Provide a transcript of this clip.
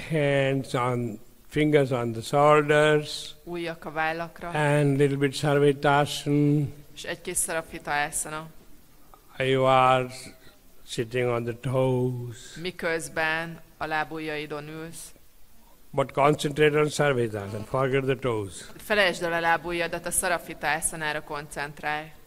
hands on, fingers on the shoulders. Ujjak a vállakra. And little bit Sarvitasana. És egy kis Sarvitásana. You are sitting on the toes. Miközben a lábujjaidon ülsz. But concentrate on Sarvitasana and forget the toes. Felejtsd el a lábujjadat, a Sarvitásanára koncentrálj.